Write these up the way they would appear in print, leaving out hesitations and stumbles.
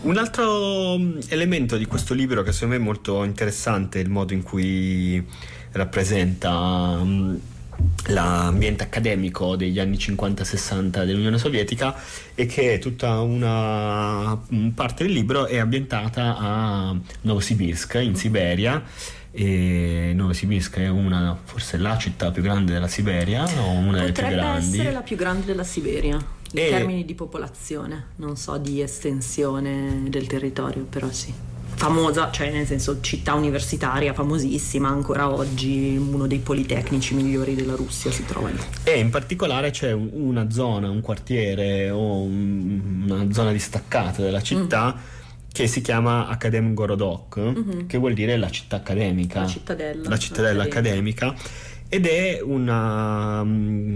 Un altro elemento di questo libro che secondo me è molto interessante è il modo in cui rappresenta l'ambiente accademico degli anni 50-60 dell'Unione Sovietica, e che tutta una parte del libro è ambientata a Novosibirsk, in Siberia. E Novosibirsk è forse la città più grande della Siberia, o una delle più grandi. Potrebbe essere la più grande della Siberia in termini di popolazione, non so di estensione del territorio, però sì. Famosa, cioè nel senso città universitaria famosissima, ancora oggi uno dei politecnici migliori della Russia si trova lì. E in particolare c'è una zona, un quartiere o una zona distaccata della città che si chiama Akademgorodok, che vuol dire la città accademica, la cittadella accademica, ed è una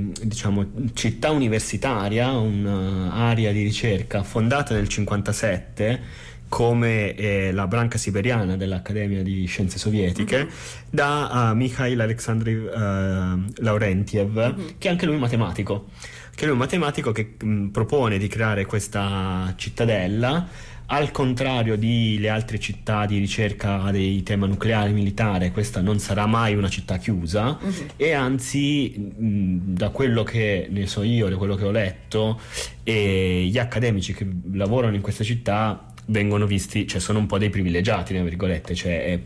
città universitaria, un'area di ricerca fondata nel 1957 come la branca siberiana dell'Accademia di Scienze Sovietiche, da Mikhail Alexandrov Laurentiev, che anche lui è matematico, che propone di creare questa cittadella. Al contrario di le altre città di ricerca dei tema nucleare militare, questa non sarà mai una città chiusa, e anzi, da quello che ne so io, da quello che ho letto, gli accademici che lavorano in questa città vengono visti, cioè sono un po' dei privilegiati, tra virgolette, cioè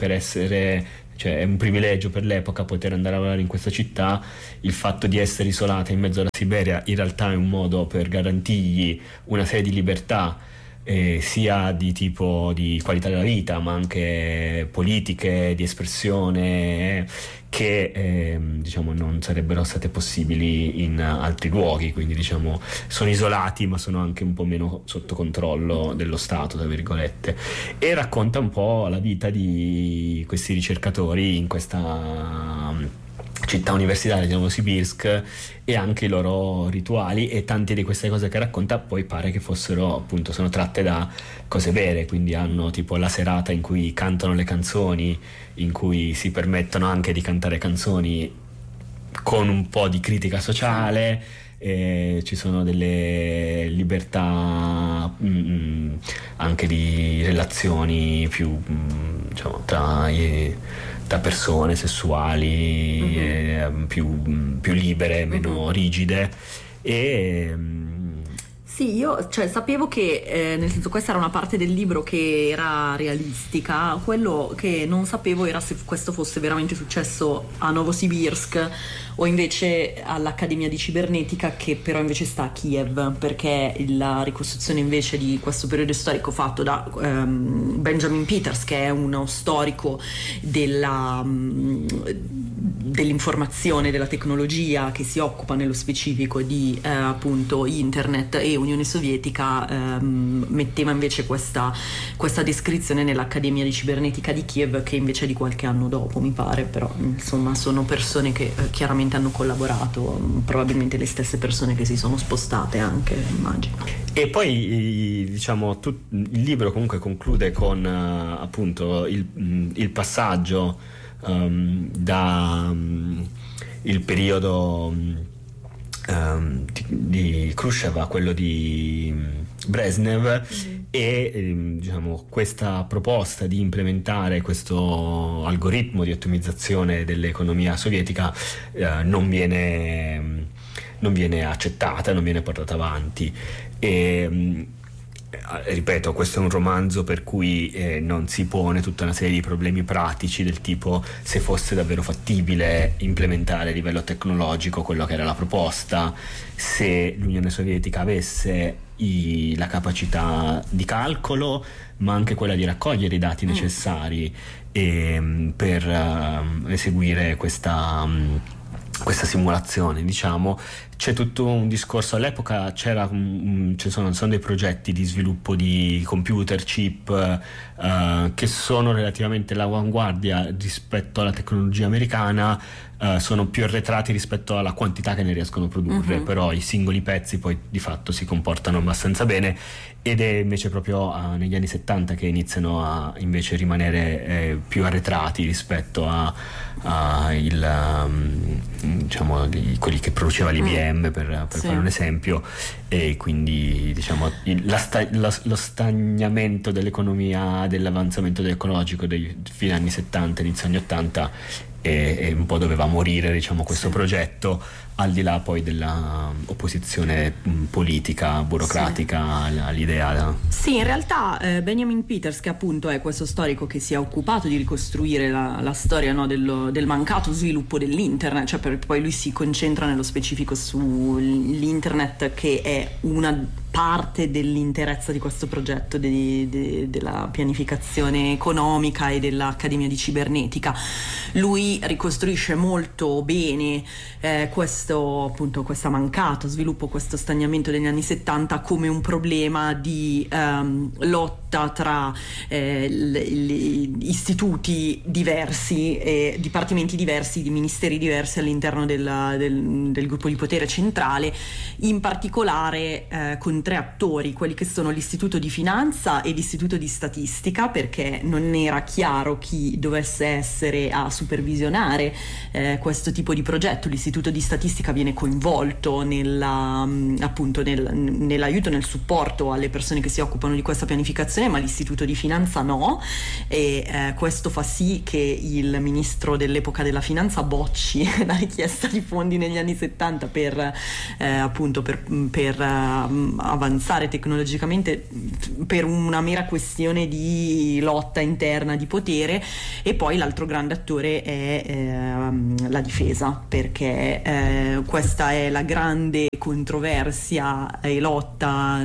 è un privilegio per l'epoca poter andare a lavorare in questa città. Il fatto di essere isolata in mezzo alla Siberia in realtà è un modo per garantirgli una serie di libertà, sia di tipo di qualità della vita, ma anche politiche, di espressione, che non sarebbero state possibili in altri luoghi. Quindi sono isolati, ma sono anche un po' meno sotto controllo dello Stato, tra virgolette, e racconta un po' la vita di questi ricercatori in questa città universitaria di Novosibirsk, e anche i loro rituali, e tante di queste cose che racconta poi pare che sono tratte da cose vere. Quindi hanno tipo la serata in cui cantano le canzoni, in cui si permettono anche di cantare canzoni con un po' di critica sociale, ci sono delle libertà anche di relazioni più tra persone sessuali, più libere, meno rigide. Sì, io sapevo che nel senso, questa era una parte del libro che era realistica. Quello che non sapevo era se questo fosse veramente successo a Novosibirsk o invece all'Accademia di Cibernetica, che però invece sta a Kiev, perché la ricostruzione invece di questo periodo storico fatto da Benjamin Peters, che è uno storico dell'informazione, della tecnologia, che si occupa nello specifico di appunto internet e Unione Sovietica, metteva invece questa descrizione nell'Accademia di Cibernetica di Kiev, che invece è di qualche anno dopo, mi pare. Però insomma sono persone che chiaramente hanno collaborato, probabilmente le stesse persone che si sono spostate anche, immagino. E poi il libro comunque conclude con appunto il passaggio da il periodo di Khrushchev a quello di Brezhnev, e questa proposta di implementare questo algoritmo di ottimizzazione dell'economia sovietica non viene accettata, non viene portata avanti. E ripeto, questo è un romanzo per cui non si pone tutta una serie di problemi pratici, del tipo se fosse davvero fattibile implementare a livello tecnologico quello che era la proposta, se l'Unione Sovietica avesse la capacità di calcolo, ma anche quella di raccogliere i dati necessari per eseguire questa simulazione. C'è tutto un discorso. All'epoca ci sono dei progetti di sviluppo di computer, chip, che sono relativamente all'avanguardia rispetto alla tecnologia americana, sono più arretrati rispetto alla quantità che ne riescono a produrre, però i singoli pezzi poi di fatto si comportano abbastanza bene, ed è invece proprio negli anni 70 che iniziano a invece rimanere più arretrati rispetto a quelli che produceva l'IBM IBM per fare un esempio, e quindi diciamo lo stagnamento dell'economia, dell'avanzamento tecnologico dei fine anni 70, inizio anni 80, e un po' doveva morire, diciamo, questo progetto, al di là poi della opposizione politica, burocratica all'idea. Sì, in realtà Benjamin Peters, che appunto è questo storico che si è occupato di ricostruire la storia, no, del mancato sviluppo dell'internet, cioè poi lui si concentra nello specifico sull'internet, che è una parte dell'interezza di questo progetto della pianificazione economica e dell'Accademia di Cibernetica. Lui ricostruisce molto bene questo mancato sviluppo, questo stagnamento degli anni 70 come un problema di lotta tra istituti diversi, dipartimenti diversi, di ministeri diversi all'interno del gruppo di potere centrale, in particolare con tre attori, quelli che sono l'Istituto di Finanza e l'Istituto di Statistica, perché non era chiaro chi dovesse essere a supervisionare questo tipo di progetto. L'Istituto di Statistica viene coinvolto nell'aiuto, nel supporto alle persone che si occupano di questa pianificazione, ma l'Istituto di Finanza no, e questo fa sì che il ministro dell'epoca della finanza bocci la richiesta di fondi negli anni 70 per avanzare tecnologicamente, per una mera questione di lotta interna di potere. E poi l'altro grande attore è la difesa, perché questa è la grande controversia e lotta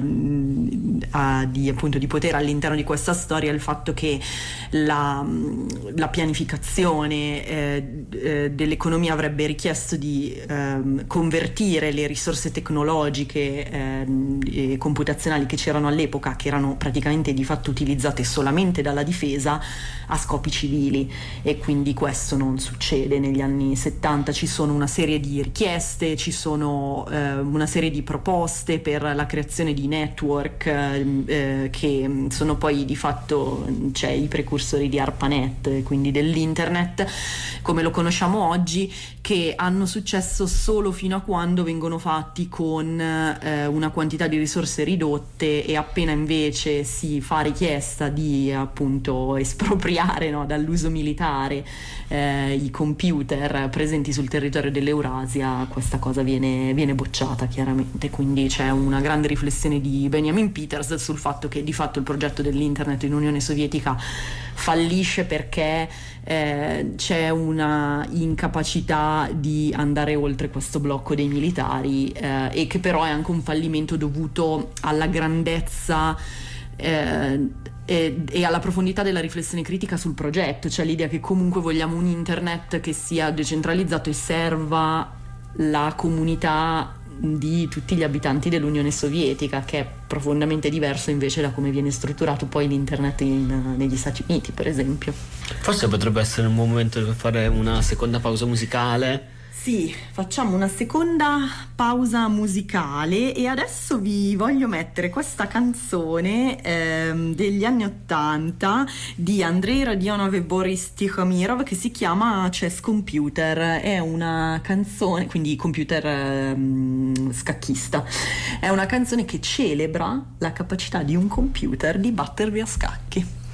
di potere all'interno di questa storia, il fatto che la pianificazione dell'economia avrebbe richiesto di convertire le risorse tecnologiche e computazionali che c'erano all'epoca, che erano praticamente di fatto utilizzate solamente dalla difesa, a scopi civili, e quindi questo non succede negli anni 70. Ci sono una serie di richieste, ci sono una serie di proposte per la creazione di network che sono poi di fatto i precursori di ARPANET, quindi dell'internet come lo conosciamo oggi, che hanno successo solo fino a quando vengono fatti con una quantità di risorse ridotte, e appena invece si fa richiesta di appunto espropriare, no, dall'uso militare i computer presenti sul territorio dell'Eurasia, questa cosa viene bocciata chiaramente. Quindi c'è una grande riflessione di Benjamin Peters sul fatto che di fatto il progetto dell'internet in Unione Sovietica fallisce perché c'è una incapacità di andare oltre questo blocco dei militari, e che però è anche un fallimento dovuto alla grandezza e alla profondità della riflessione critica sul progetto, cioè l'idea che comunque vogliamo un internet che sia decentralizzato e serva la comunità di tutti gli abitanti dell'Unione Sovietica, che è profondamente diverso invece da come viene strutturato poi l'internet negli Stati Uniti, per esempio. Forse potrebbe essere un buon momento per fare una seconda pausa musicale. Sì, facciamo una seconda pausa musicale, e adesso vi voglio mettere questa canzone degli anni *80 di Andrei Rodionov e Boris Tikhomirov, che si chiama Chess Computer. È una canzone, quindi computer scacchista, è una canzone che celebra la capacità di un computer di battervi a scacchi.